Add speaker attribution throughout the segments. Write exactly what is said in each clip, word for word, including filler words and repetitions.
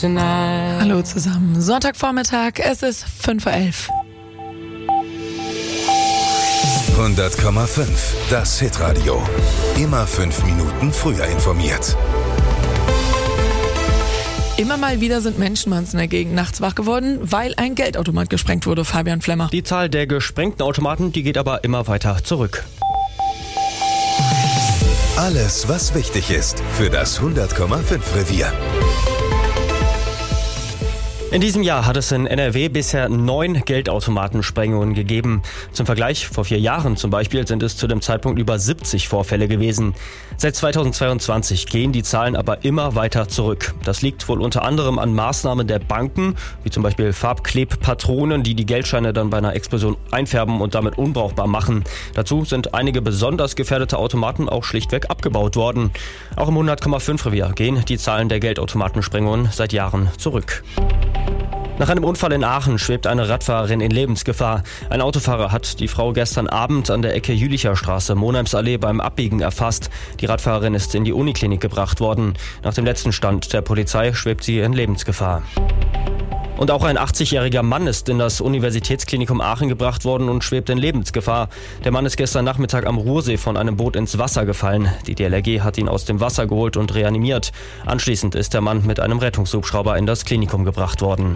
Speaker 1: tonight.
Speaker 2: Hallo zusammen, Sonntagvormittag, es ist fünf Uhr elf.
Speaker 3: hundert Komma fünf, das Hitradio. Immer fünf Minuten früher informiert.
Speaker 2: Immer mal wieder sind Menschen bei uns in der Gegend nachts wach geworden, weil ein Geldautomat gesprengt wurde, Fabian Flemmer.
Speaker 4: Die Zahl der gesprengten Automaten, die geht aber immer weiter zurück.
Speaker 3: Alles, was wichtig ist für das hundert Komma fünf Revier.
Speaker 4: In diesem Jahr hat es in N R W bisher neun Geldautomatensprengungen gegeben. Zum Vergleich, vor vier Jahren zum Beispiel sind es zu dem Zeitpunkt über siebzig Vorfälle gewesen. Seit zweitausendzweiundzwanzig gehen die Zahlen aber immer weiter zurück. Das liegt wohl unter anderem an Maßnahmen der Banken, wie zum Beispiel Farbklebpatronen, die die Geldscheine dann bei einer Explosion einfärben und damit unbrauchbar machen. Dazu sind einige besonders gefährdete Automaten auch schlichtweg abgebaut worden. Auch im hundert Komma fünf Revier gehen die Zahlen der Geldautomatensprengungen seit Jahren zurück. Nach einem Unfall in Aachen schwebt eine Radfahrerin in Lebensgefahr. Ein Autofahrer hat die Frau gestern Abend an der Ecke Jülicher Straße, Monheimsallee beim Abbiegen erfasst. Die Radfahrerin ist in die Uniklinik gebracht worden. Nach dem letzten Stand der Polizei schwebt sie in Lebensgefahr. Und auch ein achtzigjähriger Mann ist in das Universitätsklinikum Aachen gebracht worden und schwebt in Lebensgefahr. Der Mann ist gestern Nachmittag am Ruhrsee von einem Boot ins Wasser gefallen. Die D L R G hat ihn aus dem Wasser geholt und reanimiert. Anschließend ist der Mann mit einem Rettungshubschrauber in das Klinikum gebracht worden.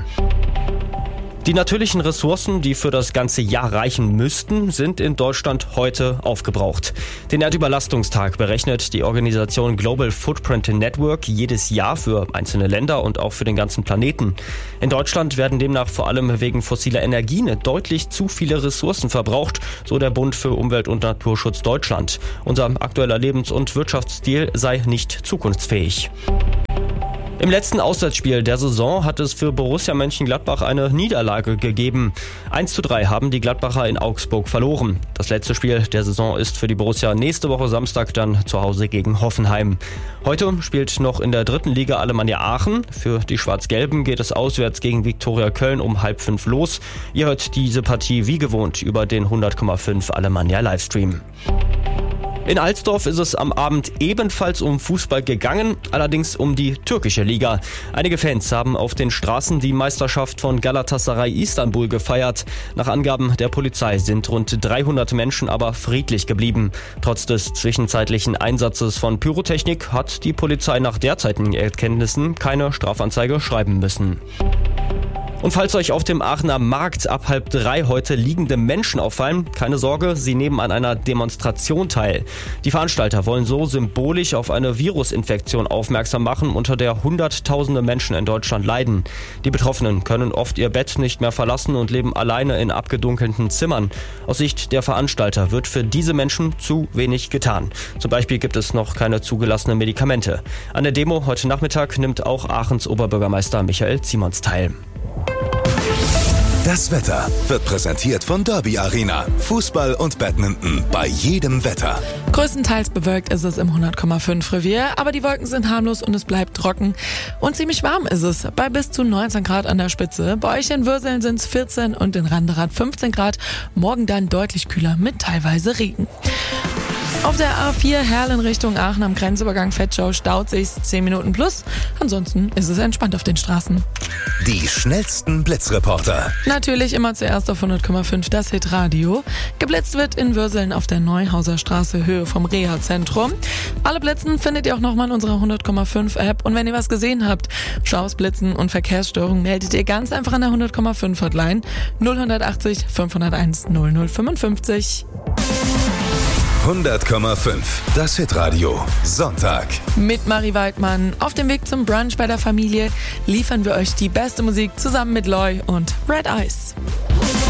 Speaker 4: Die natürlichen Ressourcen, die für das ganze Jahr reichen müssten, sind in Deutschland heute aufgebraucht. Den Erdüberlastungstag berechnet die Organisation Global Footprint Network jedes Jahr für einzelne Länder und auch für den ganzen Planeten. In Deutschland werden demnach vor allem wegen fossiler Energien deutlich zu viele Ressourcen verbraucht, so der Bund für Umwelt- und Naturschutz Deutschland. Unser aktueller Lebens- und Wirtschaftsstil sei nicht zukunftsfähig. Im letzten Auswärtsspiel der Saison hat es für Borussia Mönchengladbach eine Niederlage gegeben. eins zu drei haben die Gladbacher in Augsburg verloren. Das letzte Spiel der Saison ist für die Borussia nächste Woche Samstag dann zu Hause gegen Hoffenheim. Heute spielt noch in der dritten Liga Alemannia Aachen. Für die Schwarz-Gelben geht es auswärts gegen Viktoria Köln um halb fünf los. Ihr hört diese Partie wie gewohnt über den hundert Komma fünf Alemannia Livestream. In Alsdorf ist es am Abend ebenfalls um Fußball gegangen, allerdings um die türkische Liga. Einige Fans haben auf den Straßen die Meisterschaft von Galatasaray Istanbul gefeiert. Nach Angaben der Polizei sind rund dreihundert Menschen aber friedlich geblieben. Trotz des zwischenzeitlichen Einsatzes von Pyrotechnik hat die Polizei nach derzeitigen Erkenntnissen keine Strafanzeige schreiben müssen. Und falls euch auf dem Aachener Markt ab halb drei heute liegende Menschen auffallen, keine Sorge, sie nehmen an einer Demonstration teil. Die Veranstalter wollen so symbolisch auf eine Virusinfektion aufmerksam machen, unter der Hunderttausende Menschen in Deutschland leiden. Die Betroffenen können oft ihr Bett nicht mehr verlassen und leben alleine in abgedunkelten Zimmern. Aus Sicht der Veranstalter wird für diese Menschen zu wenig getan. Zum Beispiel gibt es noch keine zugelassenen Medikamente. An der Demo heute Nachmittag nimmt auch Aachens Oberbürgermeister Michael Ziemons teil.
Speaker 3: Das Wetter wird präsentiert von Derby Arena. Fußball und Badminton bei jedem Wetter.
Speaker 2: Größtenteils bewölkt ist es im hundert Komma fünf Revier, aber die Wolken sind harmlos und es bleibt trocken. Und ziemlich warm ist es, bei bis zu neunzehn Grad an der Spitze. Bei euch in Würseln sind es vierzehn und in Randerath fünfzehn Grad. Morgen dann deutlich kühler mit teilweise Regen. Auf der A vier Herlen Richtung Aachen am Grenzübergang Vetschau staut sich's zehn Minuten plus. Ansonsten ist es entspannt auf den Straßen.
Speaker 3: Die schnellsten Blitzreporter.
Speaker 2: Natürlich immer zuerst auf hundert Komma fünf das Hitradio. Geblitzt wird in Würseln auf der Neuhauser Straße Höhe vom Reha-Zentrum. Alle Blitzen findet ihr auch nochmal in unserer hundert Komma fünf App. Und wenn ihr was gesehen habt, Schaus, Blitzen und Verkehrsstörungen, meldet ihr ganz einfach an der hundert Komma fünf Hotline null achtzig fünfhunderteins null null fünfundfünfzig.
Speaker 3: hundert Komma fünf, das Hitradio, Sonntag.
Speaker 2: Mit Marie Waldmann. Auf dem Weg zum Brunch bei der Familie liefern wir euch die beste Musik zusammen mit Loy und Red Eyes.